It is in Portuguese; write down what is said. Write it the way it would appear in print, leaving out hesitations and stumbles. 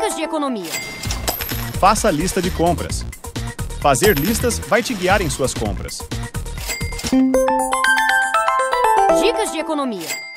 Dicas de economia. Faça lista de compras. Fazer listas vai te guiar em suas compras. Dicas de economia.